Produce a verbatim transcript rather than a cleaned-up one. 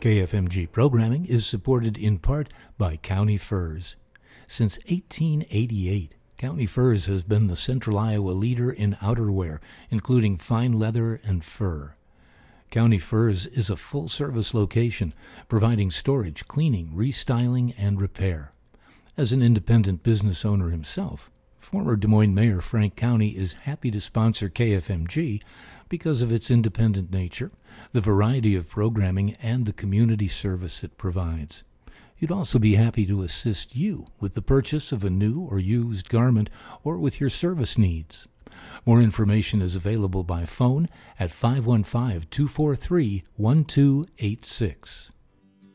K F M G programming is supported in part by County Furs. Since eighteen eighty-eight, County Furs has been the Central Iowa leader in outerwear, including fine leather and fur. County Furs is a full-service location, providing storage, cleaning, restyling, and repair. As an independent business owner himself, former Des Moines Mayor Frank Cownie is happy to sponsor K F M G because of its independent nature, the variety of programming, and the community service it provides. He'd also be happy to assist you with the purchase of a new or used garment or with your service needs. More information is available by phone at five one five, two four three, one two eight six.